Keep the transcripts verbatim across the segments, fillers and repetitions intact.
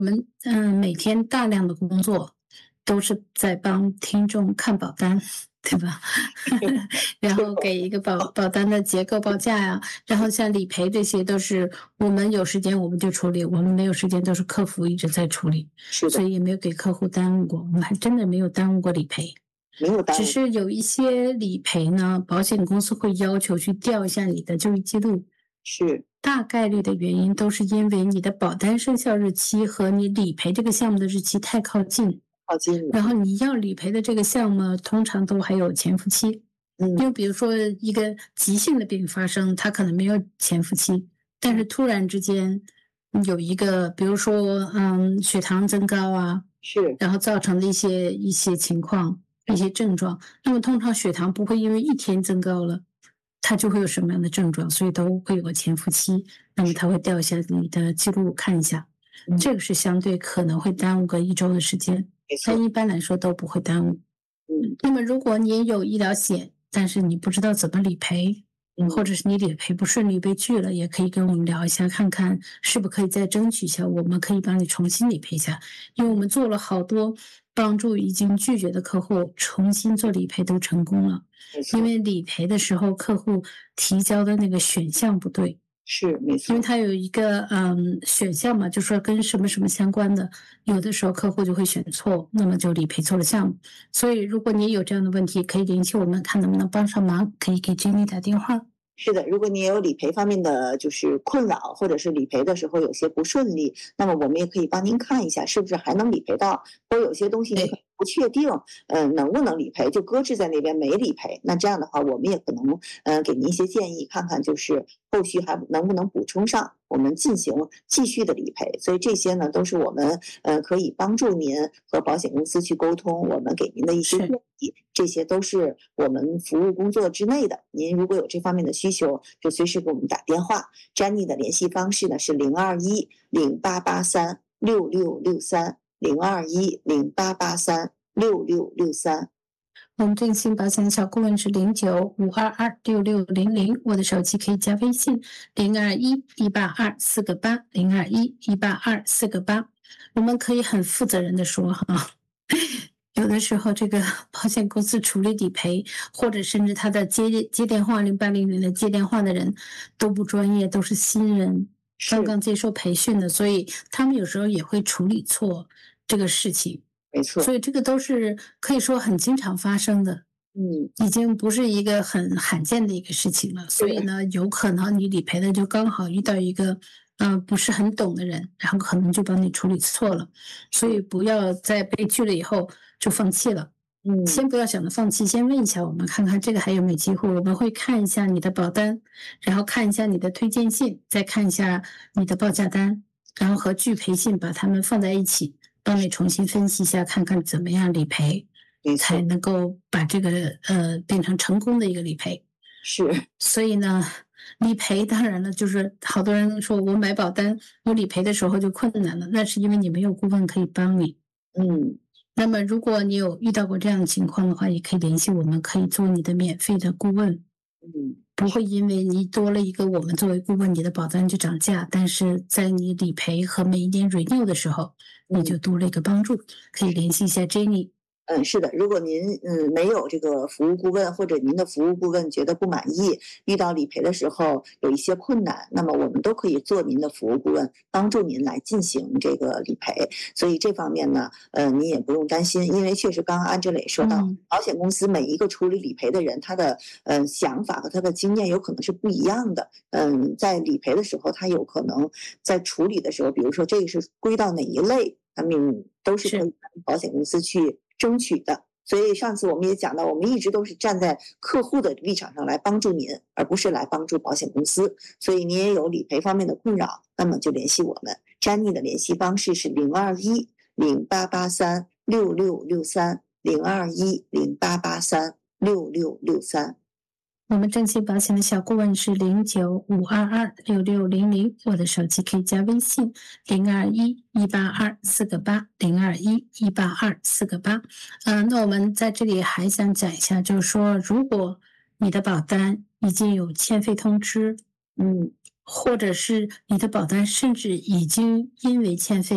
我们嗯每天大量的工作都是在帮听众看保单，对吧？然后给一个保保单的结构报价呀、然后像理赔这些都是我们有时间我们就处理，我们没有时间都是客服一直在处理， 是的， 所以也没有给客户耽误过，我们还真的没有耽误过理赔。只没有耽误。 是有一些理赔呢，保险公司会要求去调一下你的就医记录， 是， 大概率的原因都是因为你的保单生效日期和你理赔这个项目的日期太靠近， 靠近了。 然后你要理赔的这个项目通常都还有潜伏期。 嗯， 就比如说一个急性的病发生，它可能没有潜伏期，但是突然之间有一个，比如说嗯血糖增高啊， 是， 然后造成的一些一些情况、一些症状，那么通常血糖不会因为一天增高了，它就会有什么样的症状，所以都会有个潜伏期。那么它会调一下你的记录看一下， 嗯这个是相对可能会耽误个一周的时间， 没错。 但一般来说都不会耽误。 嗯那么如果你也有医疗险，但是你不知道怎么理赔， 嗯， 或者是你理赔不顺利被拒了，也可以跟我们聊一下，看看是不是可以再争取一下，我们可以帮你重新理赔一下。因为我们做了好多帮助已经拒绝的客户重新做理赔都成功了， 没错， 因为理赔的时候客户提交的那个选项不对。 是没错因为。它有一个嗯选项嘛，就说跟什么什么相关的，有的时候客户就会选错，那么就理赔错了项目。所以如果你有这样的问题，可以联系我们，看能不能帮上忙，可以给 Jenny 打电话。 是的，如果你也有理赔方面的就是困扰，或者是理赔的时候有些不顺利，那么我们也可以帮您看一下是不是还能理赔到，或者有些东西你可能不确定，嗯、呃，能不能理赔，就搁置在那边没理赔。那这样的话，我们也可能嗯、呃、给您一些建议，看看就是后续还能不能补充上，我们进行继续的理赔。所以这些呢，都是我们呃可以帮助您和保险公司去沟通，我们给您的一些建议，这些都是我们服务工作之内的。您如果有这方面的需求，就随时给我们打电话。Jenny 的联系方式呢是零二一零八八三六六六三零二一零八八三六六六三。 我们振兴保险的小顾问是零九五二二六六零零，我的手机可以加微信零二一一八二四个八零二一一八二四个八。我们可以很负责任的说哈，有的时候这个保险公司处理理赔，或者甚至他的接接电话零八零零的接电话的人都不专业，都是新人，刚刚接受培训的，所以他们有时候也会处理错这个事情。 没错， 所以这个都是可以说很经常发生的， 嗯， 已经不是一个很罕见的一个事情了。所以呢，有可能你理赔的就刚好遇到一个，嗯、呃，不是很懂的人，然后可能就帮你处理错了。所以不要在被拒了以后就放弃了。 嗯， 先不要想着放弃，先问一下我们，看看这个还有没有机会。我们会看一下你的保单，然后看一下你的推荐信，再看一下你的报价单，然后和拒赔信把它们放在一起。帮你重新分析一下，看看怎么样理赔，才能够把这个呃变成成功的一个理赔。 是， 所以呢，理赔当然了，就是好多人说我买保单，我理赔的时候就困难了，那是因为你没有顾问可以帮你。 嗯， 那么如果你有遇到过这样的情况的话，也可以联系我们，可以做你的免费的顾问。 嗯， 不会因为你多了一个我们作为顾问，你的保单就涨价，但是在你理赔和每一年 renew 的时候，你就多了一个帮助，可以联系一下 Jenny。 嗯，是的，如果您嗯没有这个服务顾问，或者您的服务顾问觉得不满意，遇到理赔的时候有一些困难，那么我们都可以做您的服务顾问，帮助您来进行这个理赔。所以这方面呢，呃，您也不用担心，因为确实刚刚安志磊说到， 嗯、 保险公司每一个处理理赔的人，他的嗯、呃、想法和他的经验有可能是不一样的。嗯，在理赔的时候，他有可能在处理的时候，比如说这个是归到哪一类，他们都是可以跟保险公司去争取的。所以上次我们也讲到，我们一直都是站在客户的立场上来帮助您，而不是来帮助保险公司。所以您也有理赔方面的困扰，那么就联系我们。Jenny 的联系方式是零二一零八八三六六六三零二一零八八三六六六三。 我们正气保险的小顾问是零九五二二六六零零，我的手机可以加微信零二一一八二四个八零二一一八二四个八。嗯，那我们在这里还想讲一下，就是说，如果你的保单已经有欠费通知，嗯，或者是你的保单甚至已经因为欠费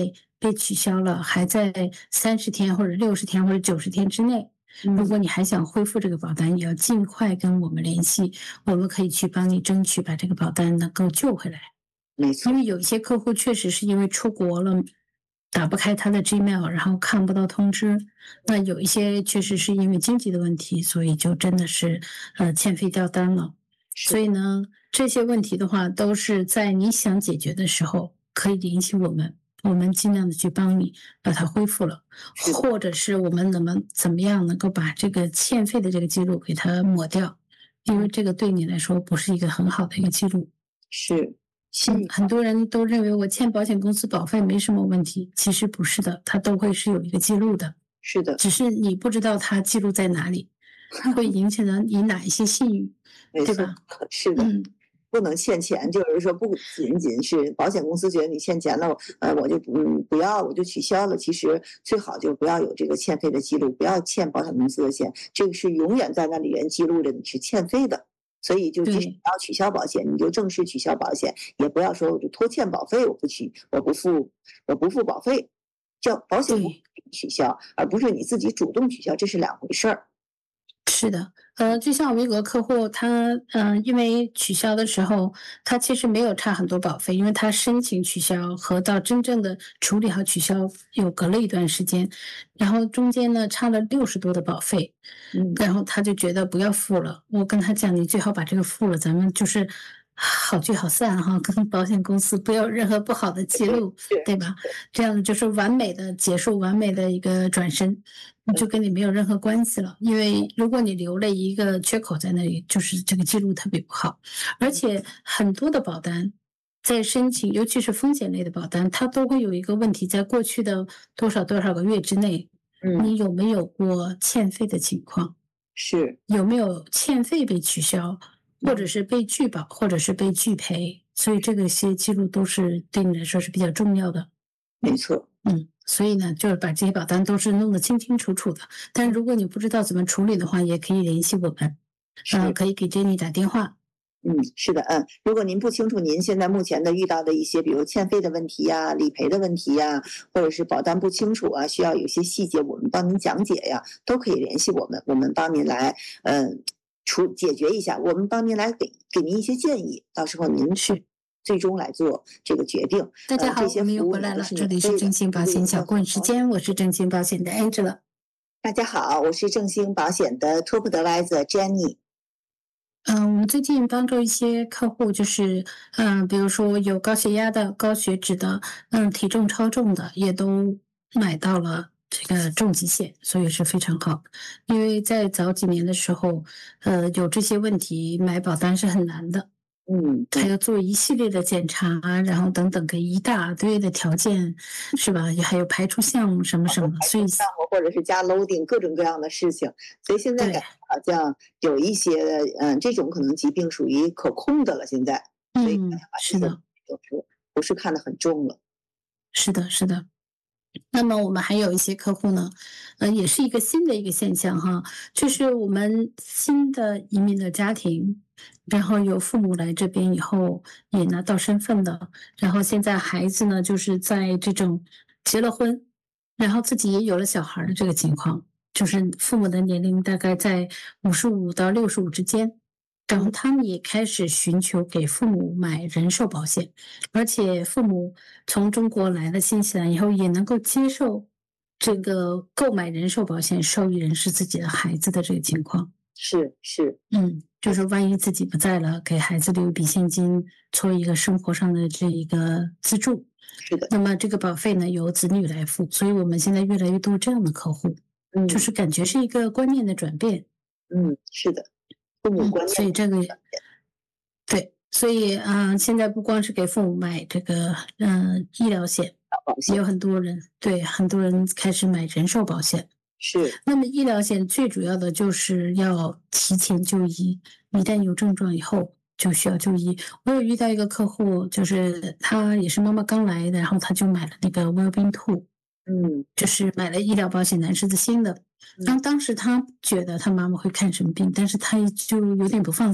被取消了，还在三十天或者六十天或者九十天之内，如果你还想恢复这个保单，也要尽快跟我们联系，我们可以去帮你争取把这个保单能够救回来。 没错， 因为有一些客户确实是因为出国了，打不开他的 Gmail， 然后看不到通知。那有一些确实是因为经济的问题，所以就真的是呃欠费掉单了。所以呢，这些问题的话，都是在你想解决的时候可以联系我们，我们尽量的去帮你把它恢复了，或者是我们能不能怎么样能够把这个欠费的这个记录给它抹掉，因为这个对你来说不是一个很好的一个记录。 是。 嗯，很多人都认为我欠保险公司保费没什么问题，其实不是的，它都会是有一个记录的。 是的， 只是你不知道它记录在哪里，会影响到你哪一些信誉，对吧？ 是的， 嗯， 不能欠钱，就是说不仅仅是保险公司觉得你欠钱了，呃，我就嗯不要，我就取消了。其实最好就不要有这个欠费的记录，不要欠保险公司的钱，这个是永远在那里面记录着你是欠费的。所以就即使你要取消保险，你就正式取消保险，也不要说我就拖欠保费，我不取，我不付，我不付保费，叫保险公司取消，而不是你自己主动取消，这是两回事儿。 是的，呃，就像我们有个客户，他嗯、呃，因为取消的时候，他其实没有差很多保费，因为他申请取消和到真正的处理好取消有隔了一段时间，然后中间呢差了六十多的保费， 嗯， 然后他就觉得不要付了。我跟他讲，你最好把这个付了，咱们就是好聚好散哈，跟保险公司不要有任何不好的记录，对吧？这样就是完美的结束，完美的一个转身。就跟你没有任何关系了，因为如果你留了一个缺口在那里，就是这个记录特别不好。而且很多的保单在申请，尤其是风险类的保单，它都会有一个问题，在过去的多少多少个月之内， 嗯， 你有没有过欠费的情况？ 是有没有欠费被取消，或者是被拒保，或者是被拒赔？所以这个些记录都是对你来说是比较重要的。 没错， 嗯，所以呢，就是把这些保单都是弄得清清楚楚的。但如果你不知道怎么处理的话，也可以联系我们，嗯、呃，可以给 Jenny 打电话。 嗯，是的，嗯，如果您不清楚您现在目前的遇到的一些，比如欠费的问题呀、理赔的问题呀，或者是保单不清楚啊，需要有些细节我们帮您讲解呀，都可以联系我们，我们帮您来，嗯，处解决一下，我们帮您来给给您一些建议，到时候您去最终来做这个决定。 大家好，呃、我们又回来了，这里是正兴保险小顾问时间，我是正兴保险的 Angela。 大家好，我是正兴保险的 Top Advisor Jenny。 嗯，我们最近帮助一些客户，就是嗯，比如说有高血压的、高血脂的，嗯，体重超重的，也都买到了这个重疾险，所以是非常好。因为在早几年的时候，呃，有这些问题，买保单是很难的。 嗯， 还要做一系列的检查，然后等等，给一大堆的条件，是吧？也还有排除项目什么什么，所以项目或者是加 loading 各种各样的事情，所以现在感觉好像有一些嗯，这种可能疾病属于可控的了。现在，所以嗯，是的， 就是不是看得很重了。 是的，是的。那么我们还有一些客户呢，呃，也是一个新的一个现象哈，就是我们新的移民的家庭，然后有父母来这边以后也拿到身份的，然后现在孩子呢就是在这种结了婚，然后自己也有了小孩的这个情况，就是父母的年龄大概在五十五到六十五之间。然后他们也开始寻求给父母买人寿保险，而且父母从中国来了新西兰以后，也能够接受这个购买人寿保险受益人是自己的孩子的这个情况。 是是， 嗯，就是万一自己不在了，给孩子留一笔现金，做一个生活上的这一个资助。 是的。 那么这个保费呢，由子女来付，所以我们现在越来越多这样的客户， 嗯， 就是感觉是一个观念的转变。 嗯，是的。父母观念、 嗯，所以这个对，所以啊、呃，现在不光是给父母买这个嗯、呃、医疗险，也有很多人对很多人开始买人寿保险。 是， 那么医疗险最主要的就是要提前就医，一旦有症状以后就需要就医。我有遇到一个客户，就是他也是妈妈刚来的，然后他就买了那个 Wellbeing Two， 嗯， 就是买了医疗保险，男士的新的。然后当时他觉得他妈妈会看什么病，但是他就有点不放心，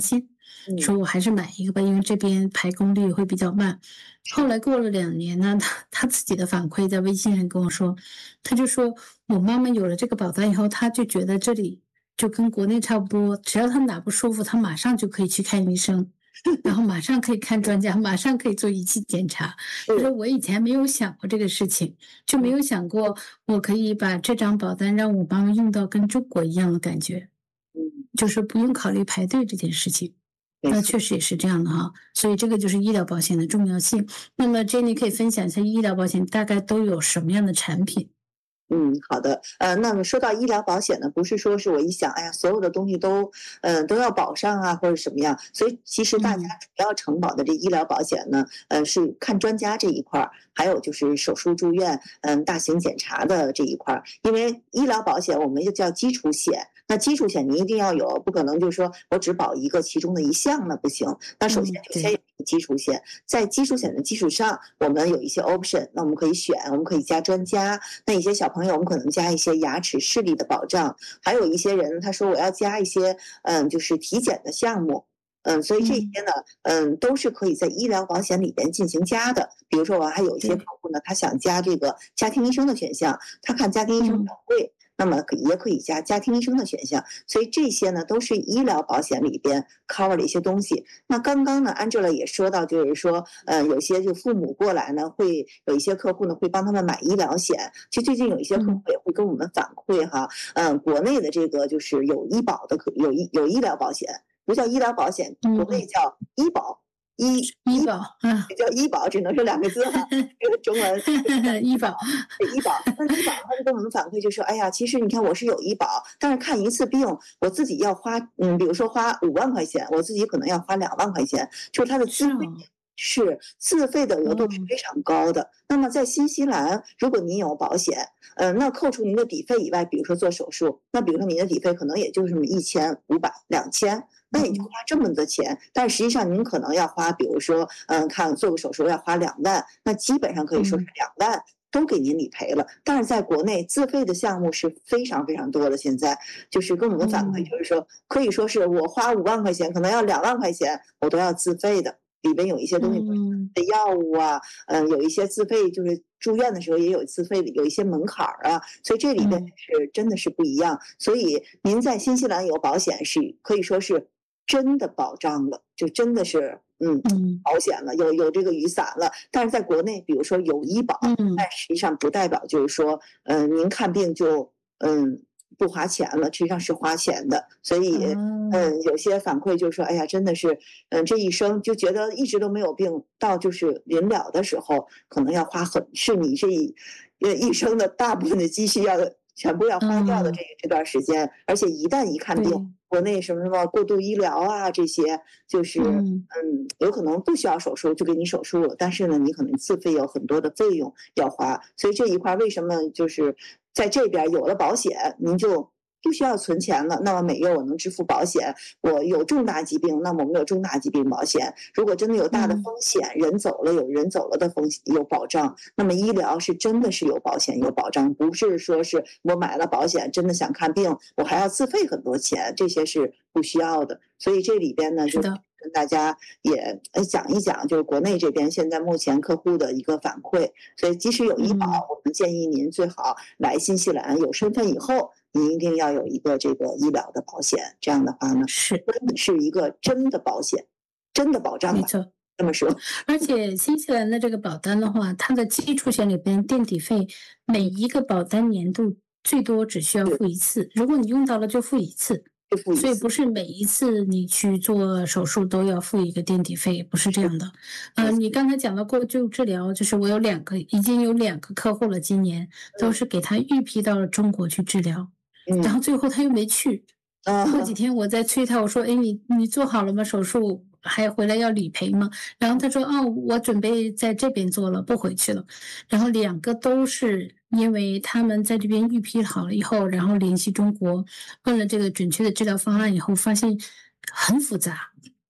说我还是买一个吧，因为这边排功率会比较慢。后来过了两年呢，他他自己的反馈在微信上跟我说，他就说我妈妈有了这个保单以后，他就觉得这里就跟国内差不多，只要他哪不舒服，他马上就可以去看医生。然后马上可以看专家，马上可以做仪器检查。他说我以前没有想过这个事情，就没有想过我可以把这张保单让我妈妈用到跟中国一样的感觉，就是不用考虑排队这件事情。那确实也是这样的哈，所以这个就是医疗保险的重要性。那么 Jenny 可以分享一下医疗保险大概都有什么样的产品？ 嗯，好的。呃，那么说到医疗保险呢，不是说是我一想，哎呀，所有的东西都，呃，都要保上啊，或者什么样。所以其实大家主要承保的这医疗保险呢，呃，是看专家这一块儿，还有就是手术住院，嗯，大型检查的这一块儿。因为医疗保险我们就叫基础险，那基础险你一定要有，不可能就是说我只保一个其中的一项那不行。那首先就先有基础险，在基础险的基础上，我们有一些 option， 那我们可以选，我们可以加专家。那一些小朋友，我们可能加一些牙齿视力的保障，还有一些人他说我要加一些，嗯，就是体检的项目。嗯，所以这些呢，嗯，都是可以在医疗保险里边进行加的。比如说，我还有一些客户呢，他想加这个家庭医生的选项，他看家庭医生比较贵。那么也可以加家庭医生的选项，所以这些呢都是医疗保险里边 cover 的一些东西。那刚刚呢 Angela 也说到，就是说，呃，有些就父母过来呢，会有一些客户呢会帮他们买医疗险。其实最近有一些客户也会跟我们反馈哈，嗯、呃，国内的这个就是有医保的，有医有医疗保险，不叫医疗保险，国内叫医保。医医保啊， 叫医保，只能说两个字哈，这个中文医保， 医保。那医保他就跟我们反馈就说，哎呀，其实你看我是有医保，但是看一次病我自己要花，嗯，比如说花五万块钱，我自己可能要花两万块钱，就是他的自费是自费的额度是非常高的。那么在新西兰，如果您有保险，呃，那扣除您的底费以外，比如说做手术，那比如说您的底费可能也就是一千五百、两千。那你就花这么多钱，但实际上您可能要花，比如说，嗯，看做个手术要花两万，那基本上可以说是两万都给您理赔了。但是在国内自费的项目是非常非常多的，现在就是跟我们反馈就是说，可以说是我花五万块钱，可能要两万块钱，我都要自费的。里边有一些东西的药物啊，嗯，有一些自费，就是住院的时候也有自费的，有一些门槛啊，所以这里边是真的是不一样。所以您在新西兰有保险是可以说是真的保障了，就真的是嗯保险了，有有这个雨伞了。但是在国内，比如说有医保，但实际上不代表就是说，嗯、呃，您看病就嗯。不花钱了，实际上是花钱的，所以，嗯，有些反馈就是说，哎呀，真的是，嗯，这一生就觉得一直都没有病，到就是临了的时候，可能要花很，是你这一，呃，一生的大部分的积蓄要全部要花掉的这这段时间，而且一旦一看病，国内什么什么过度医疗啊，这些就是嗯有可能不需要手术就给你手术了，但是呢，你可能自费有很多的费用要花，所以这一块为什么就是在这边有了保险，您就不需要存钱了。那么每月我能支付保险，我有重大疾病，那么我们有重大疾病保险。如果真的有大的风险，嗯、人走了有人走了的风险有保障。那么医疗是真的是有保险有保障，不是说是我买了保险真的想看病，我还要自费很多钱，这些是不需要的。所以这里边呢，就跟大家也讲一讲，就是国内这边现在目前客户的一个反馈。所以即使有医保，嗯、我们建议您最好来新西兰有身份以后。你一定要有一个这个医疗的保险，这样的话呢， 是是一个真的保险，真的保障。 没错， 这么说。 而且新西兰的这个保单的话，它的基础险里边垫底费，每一个保单年度最多只需要付一次，如果你用到了就付一次。所以不是每一次你去做手术都要付一个垫底费，不是这样的。呃，你刚才讲到过就治疗，就是我有两个，已经有两个客户了，今年都是给他预批到了中国去治疗，嗯、然后最后他又没去。嗯、过几天我再催他，我说：“哎，你你做好了吗？手术还回来要理赔吗？”然后他说：“哦，我准备在这边做了，不回去了。”然后两个都是。因为他们在这边预批好了以后，然后联系中国，问了这个准确的治疗方案以后，发现很复杂，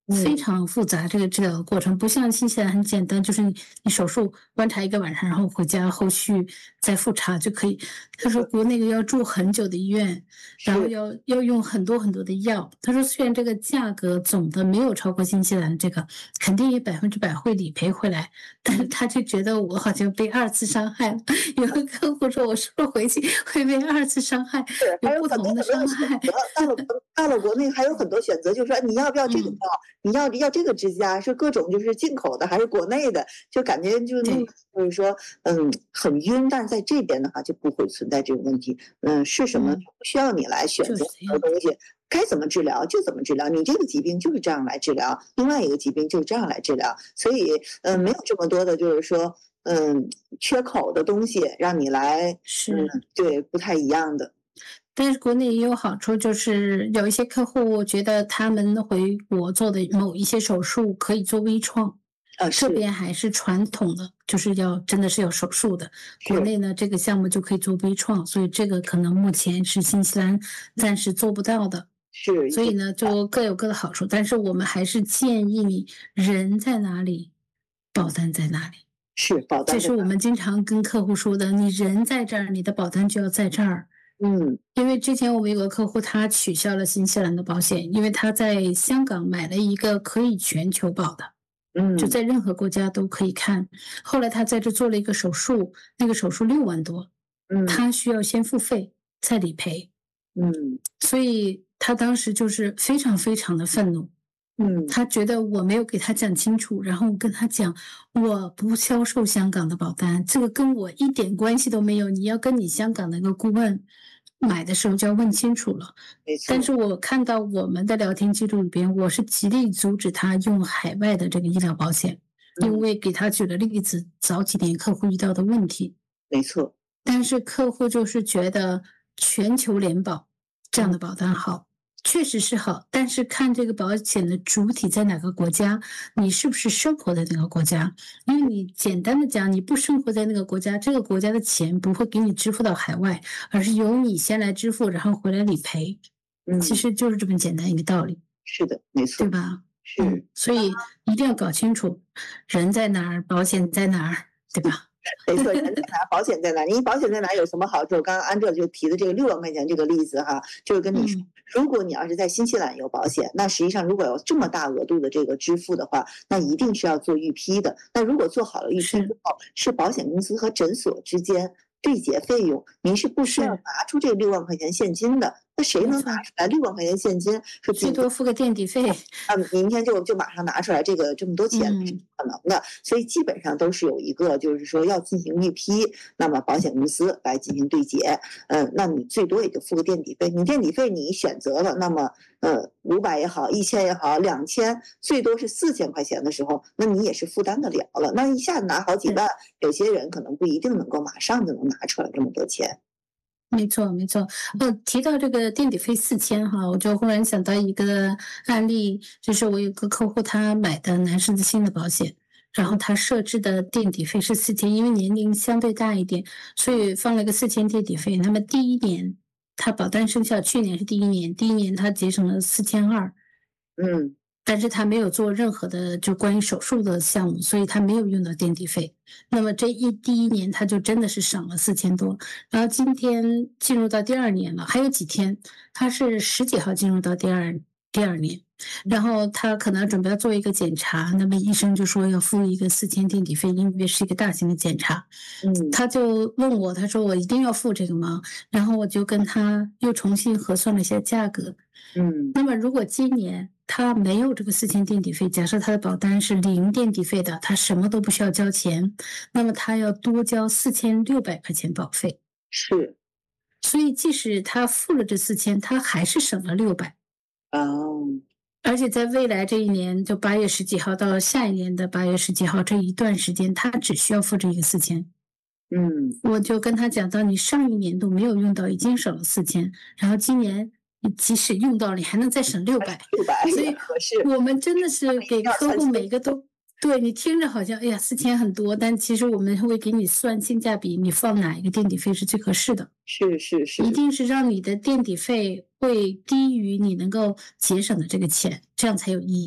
非常复杂这个治疗的过程，不像新西兰很简单，就是你你手术观察一个晚上，然后回家后续再复查就可以。他说国内要住很久的医院，然后要要用很多很多的药。他说虽然这个价格总的没有超过新西兰这个，肯定也百分之百会理赔回来，但是他就觉得我好像被二次伤害了。有个客户说我是不是回去会被二次伤害？有不同的伤害。 到了到了国内还有很多选择，就是说你要不要这个药，嗯、你要要这个支架，是各种就是进口的还是国内的，就感觉就那就是说嗯很晕。但是在这边的话就不会存在这种问题，嗯是什么不需要你来选择什么东西，该怎么治疗就怎么治疗，你这个疾病就是这样来治疗，另外一个疾病就是这样来治疗，所以嗯没有这么多的就是说嗯缺口的东西让你来是、 嗯、对不太一样的。 但是国内也有好处，就是有一些客户觉得他们回国做的某一些手术可以做微创， 呃， 这边还是传统的，就是要真的是要手术的。国内呢，这个项目就可以做微创，所以这个可能目前是新西兰暂时做不到的。 是， 所以呢，就各有各的好处。但是我们还是建议你人在哪里，保单在哪里。 是保单， 这是我们经常跟客户说的，你人在这儿，你的保单就要在这儿。 嗯， 因为之前我们有个客户，他取消了新西兰的保险，因为他在香港买了一个可以全球保的， 嗯， 就在任何国家都可以看。后来他在这做了一个手术，那个手术六万多， 嗯， 他需要先付费再理赔， 嗯， 所以他当时就是非常非常的愤怒。 嗯， 他觉得我没有给他讲清楚，然后跟他讲，我不销售香港的保单，这个跟我一点关系都没有。你要跟你香港的一个顾问买的时候就要问清楚了。 没错。 但是我看到我们的聊天记录里边，我是极力阻止他用海外的这个医疗保险，因为给他举了例子，早几年客户遇到的问题。 没错。 但是客户就是觉得全球联保这样的保单好。确实是好，但是看这个保险的主体在哪个国家，你是不是生活在那个国家？因为你简单的讲，你不生活在那个国家，这个国家的钱不会给你支付到海外，而是由你先来支付，然后回来理赔。嗯，其实就是这么简单一个道理。 是的，没错， 对吧？ 是、 嗯，所以一定要搞清楚人在哪儿，保险在哪儿，对吧？ 没错，人在哪，保险在哪？你保险在哪有什么好处？刚刚安哲就提的这个六万块钱这个例子哈，就是跟你说，嗯、如果你要是在新西兰有保险，那实际上如果有这么大额度的这个支付的话，那一定是要做预批的。那如果做好了预批之后，是保险公司和诊所之间对结费用，您是不需要拿出这六万块钱现金的。那谁能拿出来六万块钱现金？说最多付个垫底费， 啊，明天就就马上拿出来这个这么多钱是不可能的。嗯、所以基本上都是有一个，就是说要进行预批，那么保险公司来进行对结。嗯，那你最多也就付个垫底费。你垫底费你选择了，那么呃五百也好，一千也好，两千，最多是四千块钱的时候，那你也是负担得了了。那一下子拿好几万，有些人可能不一定能够马上就能拿出来这么多钱。 没错，没错。呃，提到这个垫底费四千哈，我就忽然想到一个案例，就是我有个客户他买的男士的新的保险，然后他设置的垫底费是四千，因为年龄相对大一点，所以放了个四千垫底费。那么第一年他保单生效，去年是第一年，第一年他节省了四千二， 嗯。 但是他没有做任何的就关于手术的项目，所以他没有用到垫底费。那么这一第一年他就真的是省了四千多。然后今天进入到第二年了，还有几天，他是十几号进入到第二第二年，然后他可能准备要做一个检查，那么医生就说要付一个四千垫底费，因为是一个大型的检查。 嗯， 他就问我，他说我一定要付这个吗？然后我就跟他又重新核算了一下价格。 嗯， 那么如果今年他没有这个四千垫底费，假设他的保单是零垫底费的，他什么都不需要交钱，那么他要多交四千六百块钱保费。 是， 所以即使他付了这四千，他还是省了六百。 哦， 而且在未来这一年，就八月十几号到下一年的八月十几号这一段时间，他只需要付这个四千。 嗯， 我就跟他讲到，你上一年度没有用到，已经省了四千，然后今年你即使用到了，你还能再省六百， 六百， 所以我们真的是给客户每个都，对，你听着好像哎呀四千很多，但其实我们会给你算性价比，你放哪一个垫底费是最合适的？ 是是是， 一定是让你的垫底费会低于你能够节省的这个钱，这样才有意义。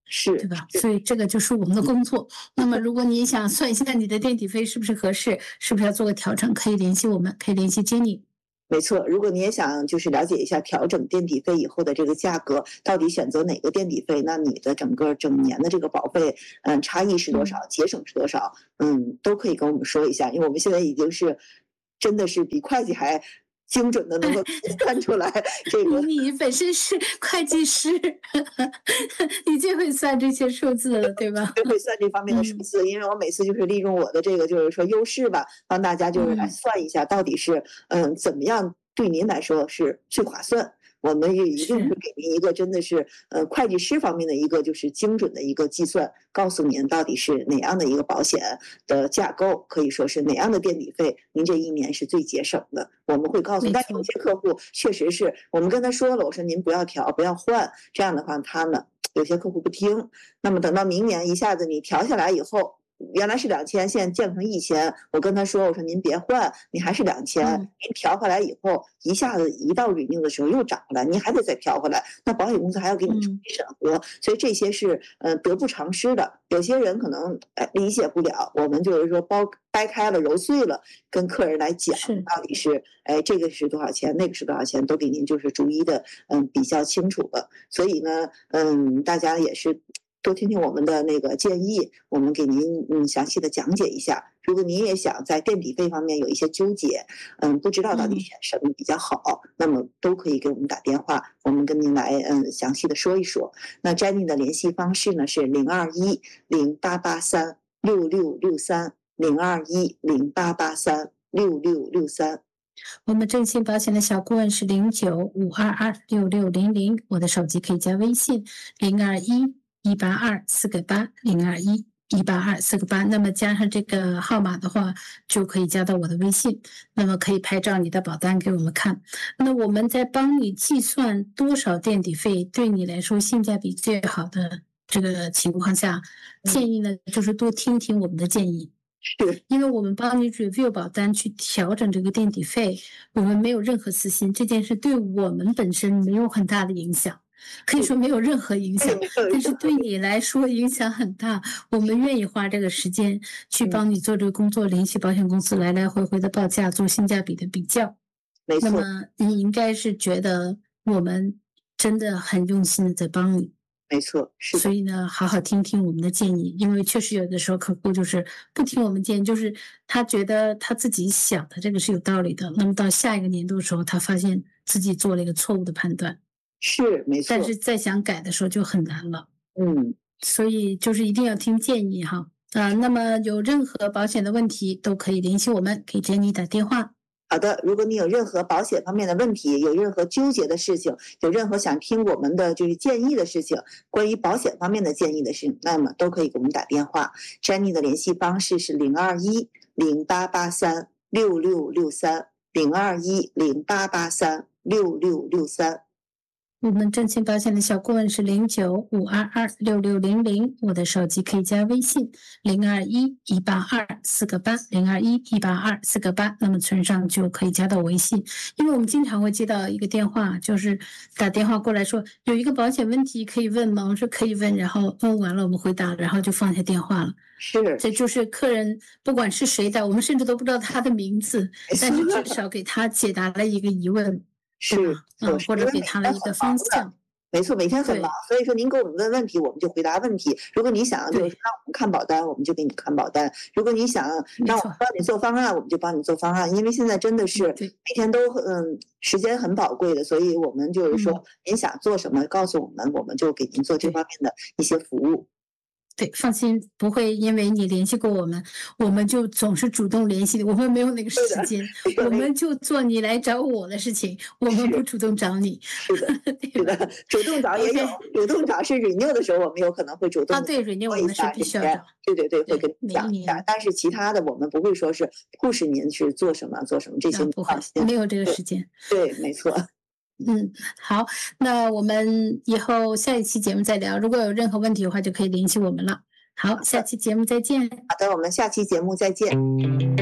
是， 对吧？所以这个就是我们的工作。那么如果你想算一下你的垫底费是不是合适，是不是要做个调整，可以联系我们，可以联系 Jenny。 没错，如果你也想就是了解一下调整垫底费以后的这个价格，到底选择哪个垫底费，那你的整个整年的这个保费，嗯，差异是多少，节省是多少，嗯，都可以跟我们说一下，因为我们现在已经是真的是比会计还精准的能够看出来这个。 你本身是会计师，你最会算这些数字了，对吧？ 最会算这方面的数字，嗯、因为我每次就是利用我的这个就是说优势吧，帮大家就是来算一下到底是嗯怎么样对您来说是最划算。我们也一定会给您一个真的是呃会计师方面的一个就是精准的一个计算，告诉您到底是哪样的一个保险的架构，可以说是哪样的垫底费，您这一年是最节省的。我们会告诉，但有些客户确实是我们跟他说了，我说您不要调，不要换，这样的话他呢有些客户不听，那么等到明年一下子你调下来以后。原来是两千，现在降成一千。我跟他说，我说您别换，你还是两千。您调回来以后，一下子一到 renew 的时候又涨回来，您还得再调回来，那保险公司还要给你重新审核，所以这些是呃得不偿失的。有些人可能哎理解不了，我们就是说包掰开了揉碎了，跟客人来讲到底是哎这个是多少钱，那个是多少钱，都给您就是逐一的嗯比较清楚了。所以呢，嗯，大家也是。多听听我们的那个建议，我们给您嗯详细的讲解一下。如果您也想在垫底费方面有一些纠结，嗯，不知道到底选什么比较好，嗯、那么都可以给我们打电话，我们跟您来嗯详细的说一说。那 Jenny 的联系方式呢是零二一零八八三六六六三零二一零八八三六六六三。 我们正信保险的小顾问是零九五二二六六零零，我的手机可以加微信零二一。一八二四个八零二一一八二四个八，那么加上这个号码的话，就可以加到我的微信，那么可以拍照你的保单给我们看。那我们在帮你计算多少垫底费对你来说性价比最好的这个情况下，建议呢就是多听听我们的建议。因为我们帮你 review 保单去调整这个垫底费，我们没有任何私心，这件事对我们本身没有很大的影响。可以说没有任何影响，但是对你来说影响很大。我们愿意花这个时间去帮你做这个工作，联系保险公司来来回回的报价，做性价比的比较。 没错。 那么你应该是觉得我们真的很用心的在帮你。 没错，是。 所以呢，好好听听我们的建议，因为确实有的时候客户就是不听我们建议，就是他觉得他自己想的这个是有道理的，那么到下一个年度的时候，他发现自己做了一个错误的判断。 是没错， 但是再想改的时候就很难了。 嗯， 所以就是一定要听建议哈。啊，那么有任何保险的问题都可以联系我们，可以给你打电话。 好的，如果你有任何保险方面的问题，有任何纠结的事情，有任何想听我们的就是建议的事情，关于保险方面的建议的事情，那么都可以给我们打电话。Jenny 的联系方式是零二一零八八三六六六三零二一零八八三六六六三。 我们正信保险的小顾问是零九五二二六六零零，我的手机可以加微信零二一一八二四个八零二一一八二四个八，那么存上就可以加到微信。因为我们经常会接到一个电话，就是打电话过来说有一个保险问题可以问吗？我说可以问，然后问完了我们回答，然后就放下电话了。 是， 这就是客人不管是谁的，我们甚至都不知道他的名字，但是至少给他解答了一个疑问。 是， 嗯，或者给他了一个方向。 没错，每天很忙，所以说您给我们问问题，我们就回答问题。如果你想就是让我们看保单，我们就给你看保单；如果你想让我们帮你做方案，我们就帮你做方案。因为现在真的是每天都嗯时间很宝贵的，所以我们就是说您想做什么，告诉我们，我们就给您做这方面的一些服务。 对，放心，不会因为你联系过我们，我们就总是主动联系，我们没有那个时间，我们就做你来找我的事情，我们不主动找你。 是的，是的，主动找也有，主动找是 renew 的时候，我们有可能会主动啊，对 renew 我们是必须要找， 对对对，会跟你讲一下。但是其他的我们不会说是 push 您是做什么做什么这些， 不会，没有这个时间。 对，没错。 嗯，好，那我们以后下一期节目再聊。如果有任何问题的话，就可以联系我们了。好，下期节目再见。 好的，我们下期节目再见。